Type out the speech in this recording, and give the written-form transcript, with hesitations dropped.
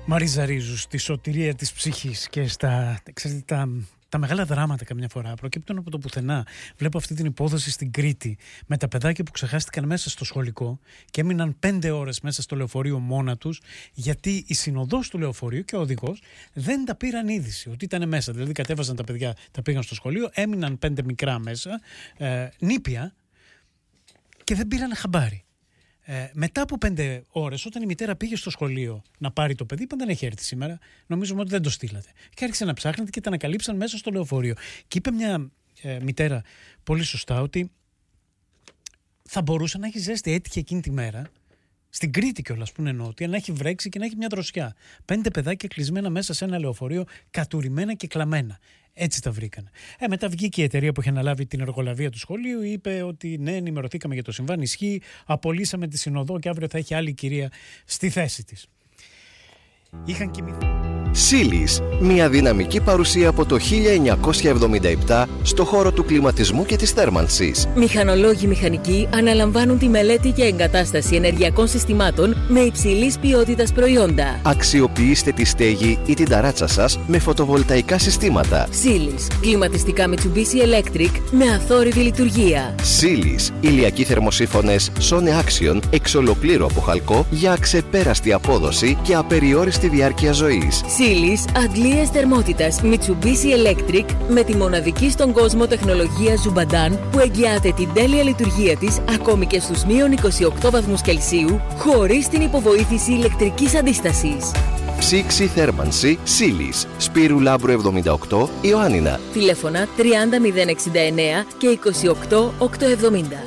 Μαρίζα Ρίζου, στη σωτηρία της ψυχής και τα μεγάλα δράματα καμιά φορά προκύπτουν από το πουθενά. Βλέπω αυτή την υπόθεση στην Κρήτη με τα παιδάκια που ξεχάστηκαν μέσα στο σχολικό και έμειναν 5 ώρες μέσα στο λεωφορείο μόνα τους, γιατί η συνοδός του λεωφορείου και ο οδηγός δεν τα πήραν είδηση ότι ήταν μέσα. Δηλαδή κατέβαζαν τα παιδιά, τα πήγαν στο σχολείο, έμειναν 5 μικρά μέσα, νήπια, και δεν πήραν χαμπάρι. Μετά από 5 ώρες, όταν η μητέρα πήγε στο σχολείο να πάρει το παιδί, είπαν δεν έχει έρθει σήμερα, νομίζουμε ότι δεν το στείλατε. Και άρχισε να ψάχνετε και τα ανακαλύψαν μέσα στο λεωφορείο. Και είπε μια μητέρα πολύ σωστά ότι θα μπορούσε να έχει ζέστη, έτυχε εκείνη τη μέρα, στην Κρήτη κιόλας που είναι νότια, να έχει βρέξει και να έχει μια δροσιά. 5 παιδάκια κλεισμένα μέσα σε ένα λεωφορείο, κατουρημένα και κλαμμένα. Έτσι τα βρήκαν. Μετά βγήκε η εταιρεία που είχε αναλάβει την εργολαβία του σχολείου, είπε ότι ναι, ενημερωθήκαμε για το συμβάν, ισχύει, απολύσαμε τη συνοδό και αύριο θα έχει άλλη κυρία στη θέση της. Είχαν κοιμηθεί. Σίλις, μια δυναμική παρουσία από το 1977 στο χώρο του κλιματισμού και της θέρμανσης. Μηχανολόγοι μηχανικοί αναλαμβάνουν τη μελέτη και εγκατάσταση ενεργειακών συστημάτων με υψηλής ποιότητας προϊόντα. Αξιοποιήστε τη στέγη ή την ταράτσα σας με φωτοβολταϊκά συστήματα. Σίλις, κλιματιστικά Mitsubishi Electric με αθόρυβη λειτουργία. Σίλις, ηλιακοί θερμοσύφωνες Sone Action εξ ολοκλήρου από χαλκό για αξεπέραστη απόδοση και απεριόριστη διάρκεια ζωής. Σίλις, αντλίες θερμότητας Mitsubishi Electric με τη μοναδική στον κόσμο τεχνολογία Zubadan που εγγυάται την τέλεια λειτουργία της ακόμη και στους μείον 28 βαθμούς Κελσίου χωρίς την υποβοήθηση ηλεκτρικής αντίστασης. Ψήξη θέρμανση Σίλις, Σπύρου Λάμπρου 78, Ιωάννινα. Τηλέφωνα 30 069 και 28 870.